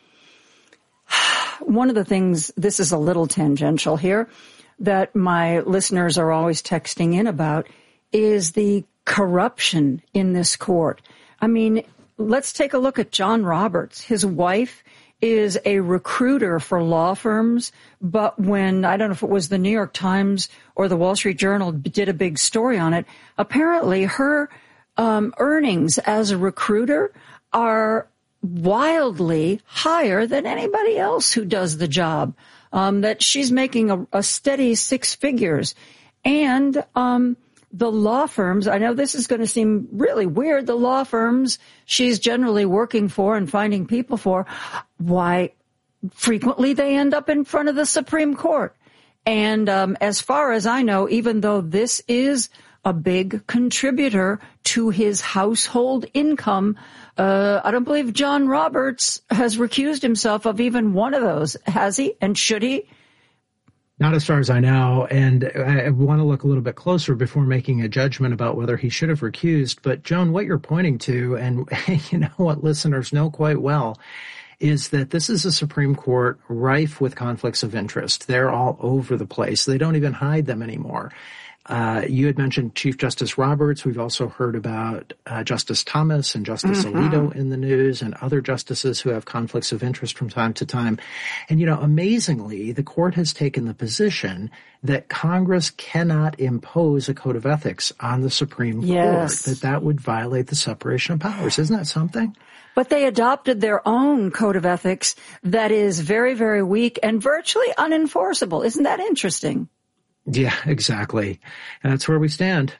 One of the things, this is a little tangential here, that my listeners are always texting in about is the corruption in this court. I mean, let's take a look at John Roberts. His wife is a recruiter for law firms, but when, I don't know if it was the New York Times or the Wall Street Journal did a big story on it, apparently her um, earnings as a recruiter are wildly higher than anybody else who does the job, um, that she's making a, a steady six figures. And um the law firms, I know this is going to seem really weird, the law firms she's generally working for and finding people for, why, frequently they end up in front of the Supreme Court. And um, as far as I know, even though this is a big contributor to his household income, uh, I don't believe John Roberts has recused himself of even one of those, has he? And should he? Not as far as I know, and I want to look a little bit closer before making a judgment about whether he should have recused. But, Joan, what you're pointing to, and you know what listeners know quite well, is that this is a Supreme Court rife with conflicts of interest. They're all over the place. They don't even hide them anymore. Uh, you had mentioned Chief Justice Roberts. We've also heard about uh, Justice Thomas and Justice mm-hmm. Alito in the news, and other justices who have conflicts of interest from time to time. And, you know, amazingly, the court has taken the position that Congress cannot impose a code of ethics on the Supreme yes. Court, that that would violate the separation of powers. Isn't that something? But they adopted their own code of ethics that is very, very weak and virtually unenforceable. Isn't that interesting? Yeah, exactly. And that's where we stand.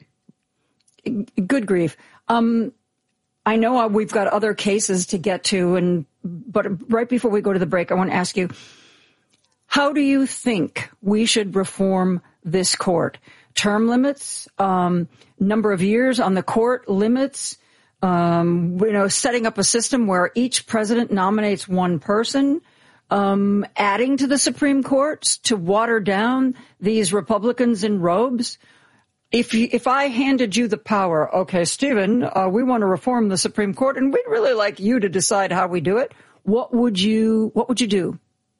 Good grief. Um, I know we've got other cases to get to, and but right before we go to the break, I want to ask you, how do you think we should reform this court? Term limits, um, number of years on the court limits, um, you know, setting up a system where each president nominates one person, Um, adding to the Supreme Court to water down these Republicans in robes. If you, if I handed you the power, okay, Stephen, uh, we want to reform the Supreme Court, and we'd really like you to decide how we do it. What would you, what would you do?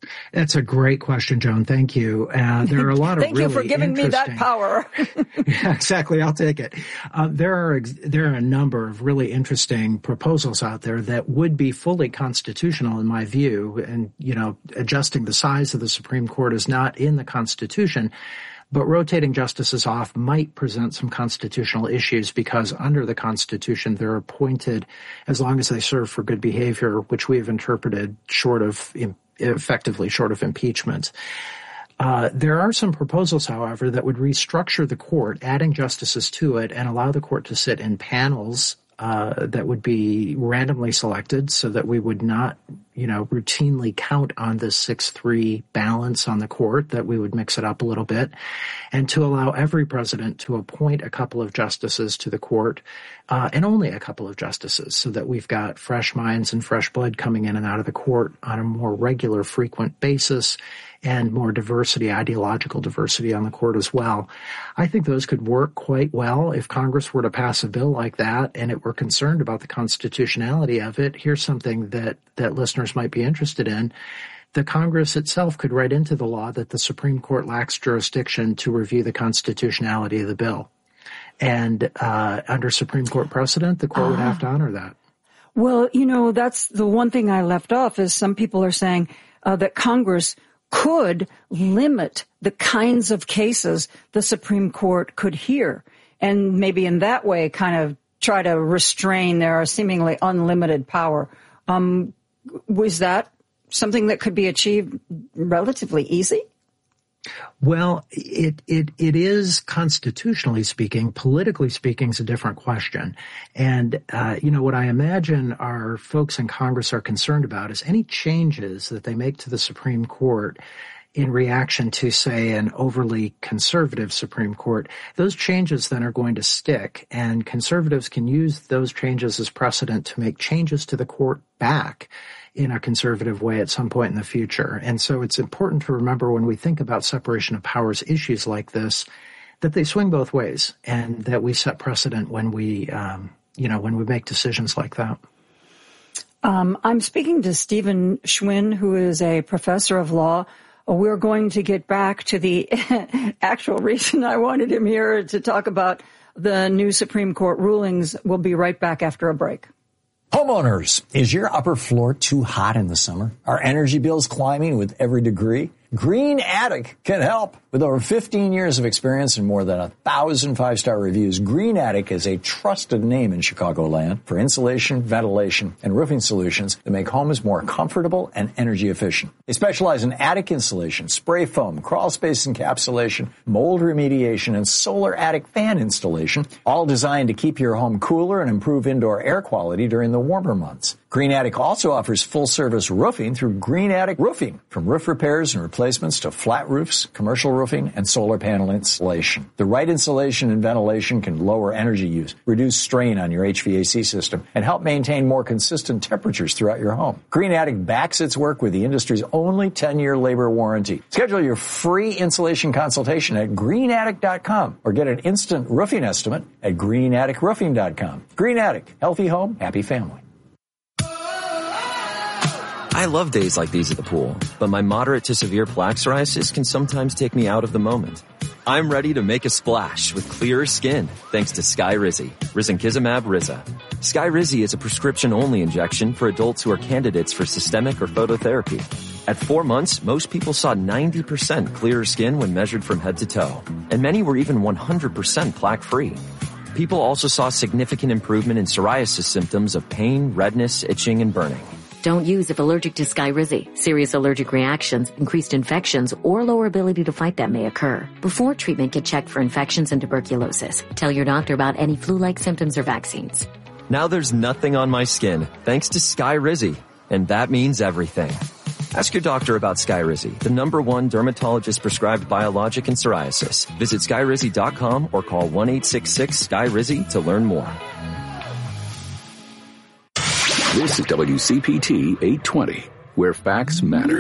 That's a great question, Joan. Thank you. Uh, there are a lot of Thank really you for giving me that power. Yeah, exactly. I'll take it. Uh, there are there are a number of really interesting proposals out there that would be fully constitutional, in my view. And, you know, adjusting the size of the Supreme Court is not in the Constitution. But rotating justices off might present some constitutional issues because under the Constitution, they're appointed as long as they serve for good behavior, which we have interpreted short of, effectively short of impeachment. Uh, there are some proposals, however, that would restructure the court, adding justices to it and allow the court to sit in panels uh, that would be randomly selected so that we would not, you know, routinely count on this six three balance on the court, that we would mix it up a little bit, and to allow every president to appoint a couple of justices to the court, uh, and only a couple of justices, so that we've got fresh minds and fresh blood coming in and out of the court on a more regular, frequent basis, and more diversity, ideological diversity on the court as well. I think those could work quite well if Congress were to pass a bill like that and it were concerned about the constitutionality of it. Here's something that, that listeners might be interested in. The Congress itself could write into the law that the Supreme Court lacks jurisdiction to review the constitutionality of the bill. And uh, under Supreme Court precedent, the court uh, would have to honor that. Well, you know, that's the one thing I left off is some people are saying uh, that Congress could limit the kinds of cases the Supreme Court could hear, and maybe in that way kind of try to restrain their seemingly unlimited power. Um, was that something that could be achieved relatively easy? Well, it, it, it is constitutionally speaking. Politically speaking is a different question. And, uh, you know, what I imagine our folks in Congress are concerned about is any changes that they make to the Supreme Court in reaction to, say, an overly conservative Supreme Court. Those changes then are going to stick, and conservatives can use those changes as precedent to make changes to the court back in a conservative way at some point in the future. And so it's important to remember when we think about separation of powers issues like this, that they swing both ways and that we set precedent when we, um, you know, when we make decisions like that. Um, I'm speaking to Stephen Schwinn, who is a professor of law. We're going to get back to the actual reason I wanted him here to talk about the new Supreme Court rulings. We'll be right back after a break. Homeowners, is your upper floor too hot in the summer? Are energy bills climbing with every degree? Green Attic can help. With over fifteen years of experience and more than a thousand five-star reviews, Green Attic is a trusted name in Chicagoland for insulation, ventilation, and roofing solutions that make homes more comfortable and energy efficient. They specialize in attic insulation, spray foam, crawl space encapsulation, mold remediation, and solar attic fan installation, all designed to keep your home cooler and improve indoor air quality during the warmer months. Green Attic also offers full-service roofing through Green Attic Roofing, from roof repairs and replacements to flat roofs, commercial roofing, and solar panel installation. The right insulation and ventilation can lower energy use, reduce strain on your H V A C system, and help maintain more consistent temperatures throughout your home. Green Attic backs its work with the industry's only ten-year labor warranty. Schedule your free insulation consultation at green attic dot com or get an instant roofing estimate at green attic roofing dot com. Green Attic, healthy home, happy family. I love days like these at the pool, but my moderate to severe plaque psoriasis can sometimes take me out of the moment. I'm ready to make a splash with clearer skin thanks to Skyrizi, risankizumab Riza. Skyrizi is a prescription-only injection for adults who are candidates for systemic or phototherapy. At four months, most people saw ninety percent clearer skin when measured from head to toe, and many were even one hundred percent plaque-free. People also saw significant improvement in psoriasis symptoms of pain, redness, itching, and burning. Don't use if allergic to Skyrizi. Serious allergic reactions, increased infections, or lower ability to fight them may occur. Before treatment, get checked for infections and tuberculosis. Tell your doctor about any flu-like symptoms or vaccines. Now there's nothing on my skin thanks to Skyrizi, and that means everything. Ask your doctor about Skyrizi, the number one dermatologist-prescribed biologic in psoriasis. Visit skyrizi dot com or call one eight six six Skyrizi to learn more. This is W C P T eight twenty, where facts matter.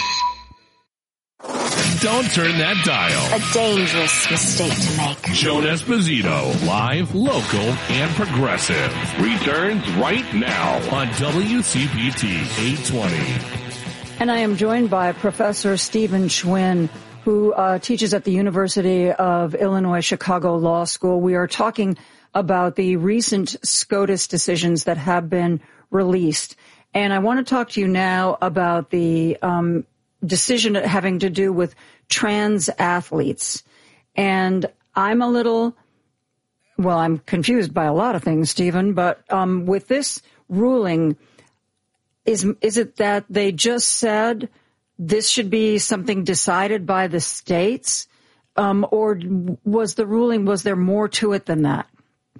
Don't turn that dial. A dangerous mistake to make. Joan Esposito, live, local, and progressive, returns right now on W C P T eight twenty. And I am joined by Professor Stephen Schwinn, who uh, teaches at the University of Illinois Chicago Law School. We are talking about the recent SCOTUS decisions that have been released. And I want to talk to you now about the um, decision having to do with trans athletes. And I'm a little, well, I'm confused by a lot of things, Stephen, but um, with this ruling, is is it that they just said this should be something decided by the states, um, or was the ruling, was there more to it than that?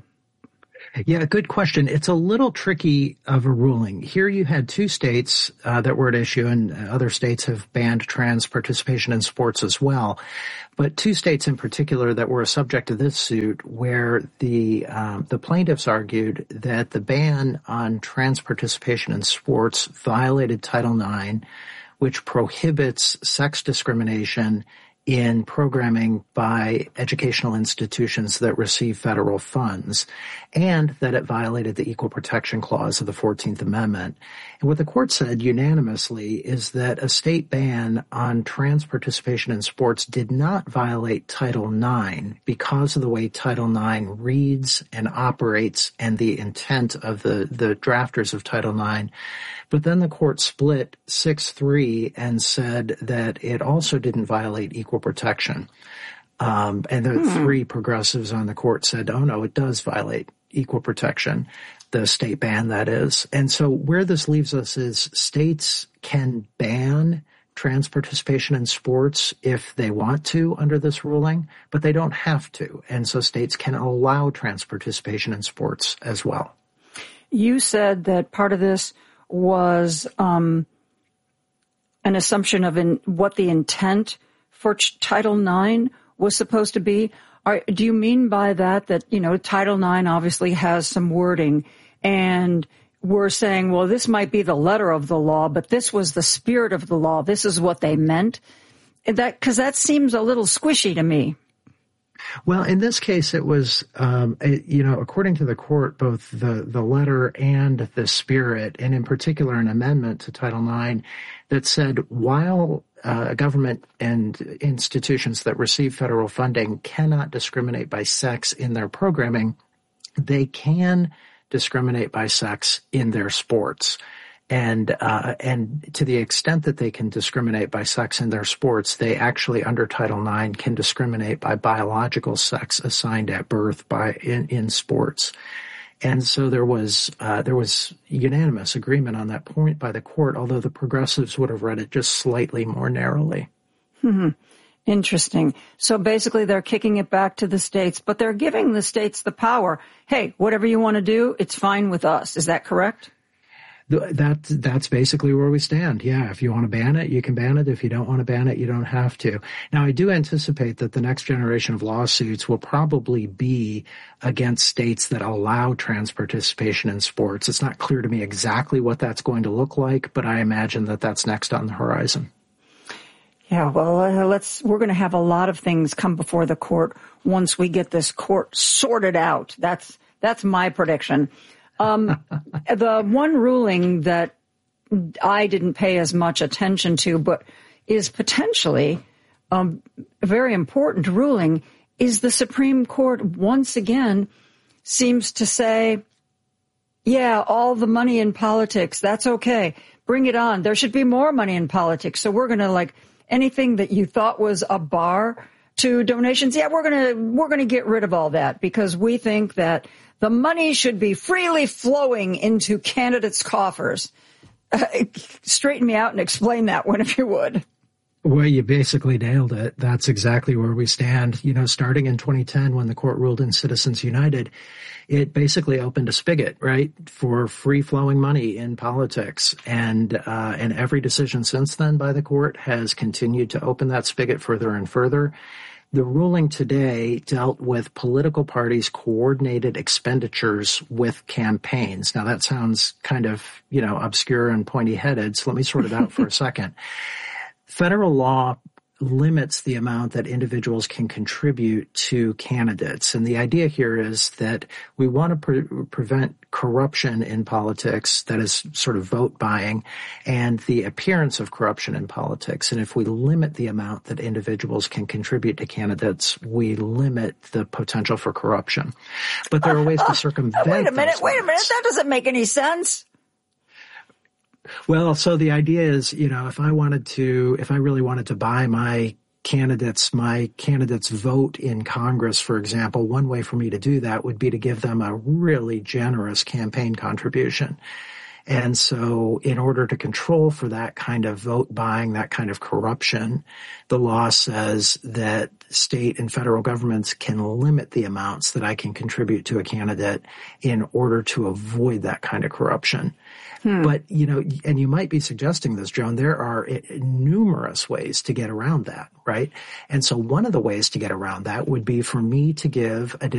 Yeah, good question. It's a little tricky of a ruling. Here you had two states uh, that were at issue, and other states have banned trans participation in sports as well. But two states in particular that were a subject of this suit, where the um, the plaintiffs argued that the ban on trans participation in sports violated Title nine, which prohibits sex discrimination in programming by educational institutions that receive federal funds, and that it violated the Equal Protection Clause of the fourteenth Amendment. And what the court said unanimously is that a state ban on trans participation in sports did not violate Title nine because of the way Title nine reads and operates and the intent of the, the drafters of Title nine. But then the court split six three and said that it also didn't violate equal protection. Um, and the hmm. three progressives on the court said, oh, no, it does violate equal protection, the state ban, that is. And so where this leaves us is states can ban trans participation in sports if they want to under this ruling, but they don't have to. And so states can allow trans participation in sports as well. You said that part of this was um, an assumption of in, what the intent for ch- Title nine was supposed to be. Are, do you mean by that that, you know, Title nine obviously has some wording, and we're saying, well, this might be the letter of the law, but this was the spirit of the law. This is what they meant. That, 'cause that seems a little squishy to me. Well, in this case, it was, um, it, you know, according to the court, both the, the letter and the spirit, and in particular an amendment to Title nine that said while uh, government and institutions that receive federal funding cannot discriminate by sex in their programming, they can discriminate by sex in their sports. And, uh, and to the extent that they can discriminate by sex in their sports, they actually under Title nine can discriminate by biological sex assigned at birth by, in, in sports. And so there was, uh, there was unanimous agreement on that point by the court, although the progressives would have read it just slightly more narrowly. Hmm. Interesting. So basically they're kicking it back to the states, but they're giving the states the power. Hey, whatever you want to do, it's fine with us. Is that correct? That, that's basically where we stand. Yeah, if you want to ban it, you can ban it. If you don't want to ban it, you don't have to. Now, I do anticipate that the next generation of lawsuits will probably be against states that allow trans participation in sports. It's not clear to me exactly what that's going to look like, but I imagine that that's next on the horizon. Yeah, well, uh, let's, we're going to have a lot of things come before the court once we get this court sorted out. That's, that's my prediction. Um, the one ruling that I didn't pay as much attention to, but is potentially um, a very important ruling, is the Supreme Court once again seems to say, yeah, all the money in politics, that's okay. Bring it on. There should be more money in politics. So we're going to, like, anything that you thought was a bar to donations, yeah, we're going to, we're going to get rid of all that because we think that the money should be freely flowing into candidates' coffers. Uh, straighten me out and explain that one, if you would. Well, you basically nailed it. That's exactly where we stand. You know, starting in twenty ten, when the court ruled in Citizens United, it basically opened a spigot, right, for free-flowing money in politics. And uh, and every decision since then by the court has continued to open that spigot further and further. The ruling today dealt with political parties' coordinated expenditures with campaigns. Now, that sounds kind of, you know, obscure and pointy-headed, so let me sort it out for a second. Federal law limits the amount that individuals can contribute to candidates. And the idea here is that we want to pre- prevent corruption in politics, that is sort of vote buying, and the appearance of corruption in politics. And if we limit the amount that individuals can contribute to candidates, we limit the potential for corruption. But there are ways to circumvent Wait a minute, those wait a limits. minute. That doesn't make any sense. Well, so the idea is, you know, if I wanted to, if I really wanted to buy my candidates, my candidates' vote in Congress, for example, one way for me to do that would be to give them a really generous campaign contribution. And so in order to control for that kind of vote buying, that kind of corruption, the law says that state and federal governments can limit the amounts that I can contribute to a candidate in order to avoid that kind of corruption. Hmm. But, you know, and you might be suggesting this, Joan, there are numerous ways to get around that, right? And so one of the ways to get around that would be for me to give additional